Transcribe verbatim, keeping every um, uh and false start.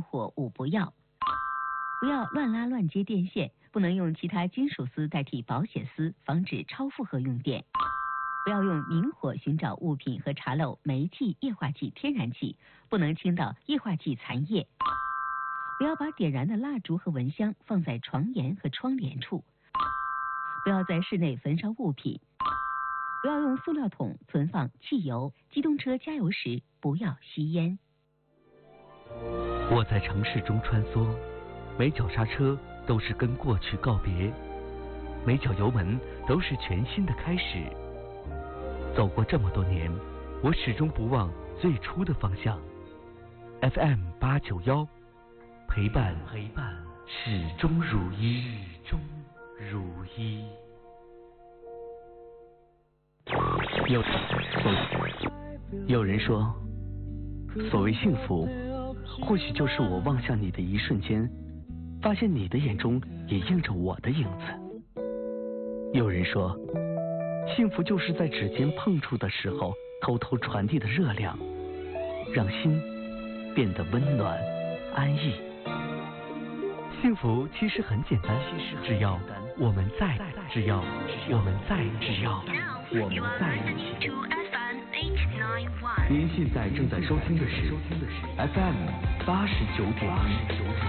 火五不要。不要乱拉乱接电线，不能用其他金属丝代替保险丝，防止超负荷用电。不要用明火寻找物品和查漏煤气、液化气、天然气，不能倾倒液化气残液。不要把点燃的蜡烛和蚊香放在床沿和窗帘处。不要在室内焚烧物品。不要用塑料桶存放汽油，机动车加油时不要吸烟。 我在城市中穿梭，每脚刹车都是跟过去告别，每脚油门都是全新的开始。走过这么多年，我始终不忘最初的方向。F M 八九幺，陪伴陪伴始终如一，始终如一。有有人说，所谓幸福，或许就是我望向你的一瞬间，发现你的眼中也映着我的影子。有人说，幸福就是在指尖碰触的时候，偷偷传递的热量，让心变得温暖安逸。幸福其实很简单，只要我们在，只要我们在，只要我们在一起。您现在正在收听的是 F M 八十九点一。